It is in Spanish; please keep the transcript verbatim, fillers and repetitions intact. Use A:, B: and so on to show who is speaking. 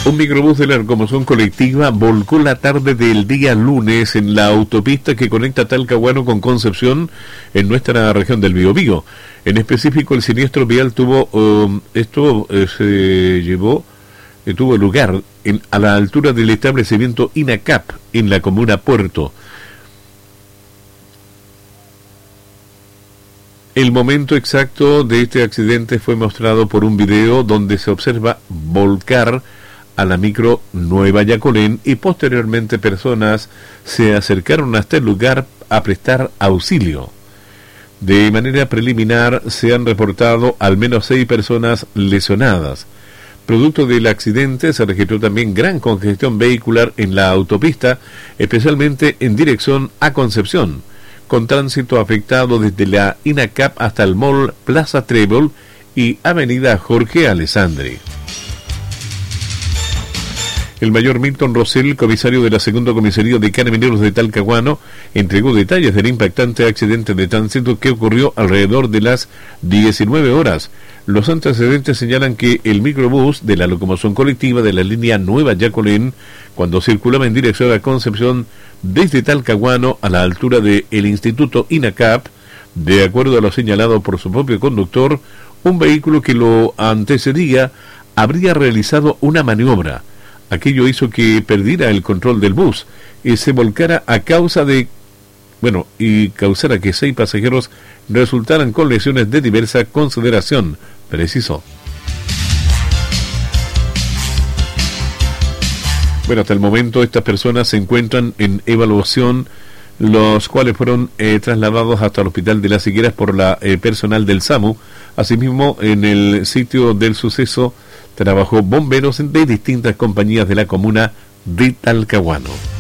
A: Un microbús de la locomoción colectiva volcó la tarde del día lunes en la autopista que conecta Talcahuano con Concepción en nuestra región del Biobío. En específico, el siniestro vial tuvo um, esto eh, se llevó eh, tuvo lugar en, a la altura del establecimiento INACAP en la comuna Puerto. El momento exacto de este accidente fue mostrado por un video donde se observa volcar a la micro Nueva Yacolén y posteriormente personas se acercaron hasta el lugar a prestar auxilio. De manera preliminar se han reportado al menos seis personas lesionadas. Producto del accidente se registró también gran congestión vehicular en la autopista, especialmente en dirección a Concepción, con tránsito afectado desde la INACAP hasta el Mall Plaza Trébol y Avenida Jorge Alessandri. El mayor Milton Rosell, comisario de la segunda comisaría de Carabineros de Talcahuano, entregó detalles del impactante accidente de tránsito que ocurrió alrededor de las diecinueve horas. Los antecedentes señalan que el microbús de la locomoción colectiva de la línea Nueva Yacolén, cuando circulaba en dirección a Concepción desde Talcahuano a la altura del Instituto INACAP, de acuerdo a lo señalado por su propio conductor, un vehículo que lo antecedía habría realizado una maniobra. Aquello hizo que perdiera el control del bus y se volcara a causa de, bueno, y causara que seis pasajeros resultaran con lesiones de diversa consideración, precisó. Bueno, hasta el momento estas personas se encuentran en evaluación, los cuales fueron eh, trasladados hasta el Hospital de las Higueras por la eh, personal del SAMU. Asimismo, en el sitio del suceso trabajó bomberos de distintas compañías de la comuna de Talcahuano.